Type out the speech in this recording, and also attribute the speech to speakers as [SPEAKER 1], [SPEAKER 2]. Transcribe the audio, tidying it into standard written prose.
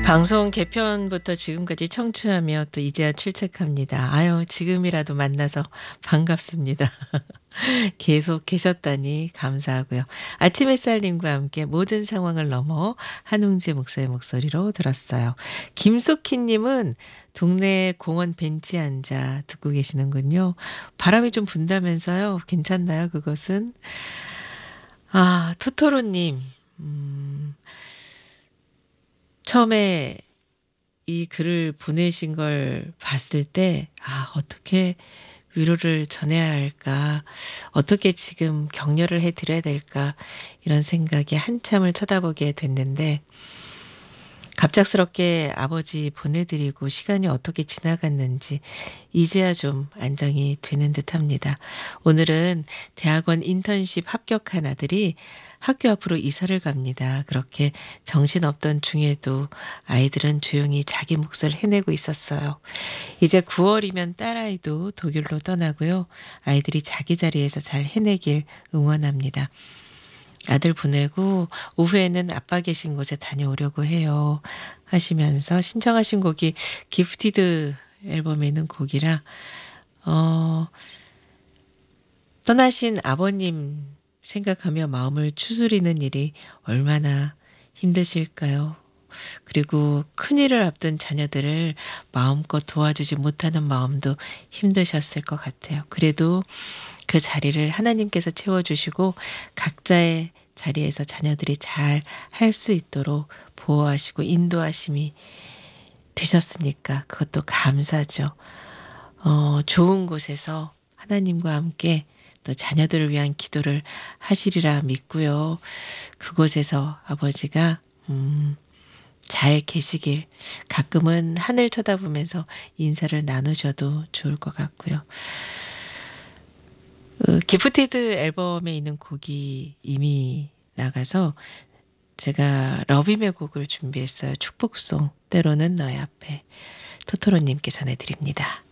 [SPEAKER 1] 방송 개편부터 지금까지 청취하며 또 이제야 출첵합니다. 아유, 지금이라도 만나서 반갑습니다. 계속 계셨다니 감사하고요. 아침 햇살님과 함께 모든 상황을 넘어 한웅재 목사의 목소리로 들었어요. 김숙희님은 동네 공원 벤치에 앉아 듣고 계시는군요. 바람이 좀 분다면서요. 괜찮나요, 그것은? 아, 토토로님. 처음에 이 글을 보내신 걸 봤을 때, 아, 어떻게 위로를 전해야 할까, 어떻게 지금 격려를 해드려야 될까, 이런 생각이 한참을 쳐다보게 됐는데, 갑작스럽게 아버지 보내드리고 시간이 어떻게 지나갔는지 이제야 좀 안정이 되는 듯합니다. 오늘은 대학원 인턴십 합격한 아들이 학교 앞으로 이사를 갑니다. 그렇게 정신없던 중에도 아이들은 조용히 자기 몫을 해내고 있었어요. 이제 9월이면 딸아이도 독일로 떠나고요. 아이들이 자기 자리에서 잘 해내길 응원합니다. 아들 보내고 오후에는 아빠 계신 곳에 다녀오려고 해요. 하시면서 신청하신 곡이 기프티드 앨범에 있는 곡이라 떠나신 아버님 생각하며 마음을 추스리는 일이 얼마나 힘드실까요? 그리고 큰일을 앞둔 자녀들을 마음껏 도와주지 못하는 마음도 힘드셨을 것 같아요. 그래도 그 자리를 하나님께서 채워주시고 각자의 자리에서 자녀들이 잘 할 수 있도록 보호하시고 인도하심이 되셨으니까 그것도 감사죠. 좋은 곳에서 하나님과 함께 또 자녀들을 위한 기도를 하시리라 믿고요. 그곳에서 아버지가 잘 계시길, 가끔은 하늘 쳐다보면서 인사를 나누셔도 좋을 것 같고요. 기프티드 앨범에 있는 곡이 이미 나가서 제가 러빔의 곡을 준비했어요. 축복송 때로는 너의 앞에 토토로님께 전해드립니다.